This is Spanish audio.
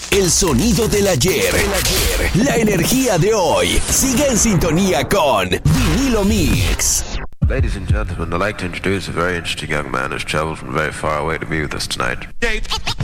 El sonido del ayer. La energía de hoy. Sigue en sintonía con Vinilo Mix. Ladies and gentlemen, I'd like to introduce a very interesting young man who's traveled from very far away to be with us tonight.